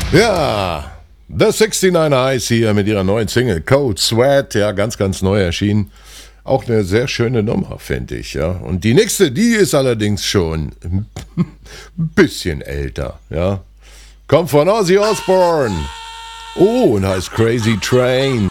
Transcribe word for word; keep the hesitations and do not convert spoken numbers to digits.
Ja, The sixty-nine Eyes hier mit ihrer neuen Single Code Sweat, ja, ganz, ganz neu erschienen. Auch eine sehr schöne Nummer, finde ich, ja. Und die nächste, die ist allerdings schon ein bisschen älter, ja. Kommt von Ozzy Osbourne. Oh, und heißt Crazy Train.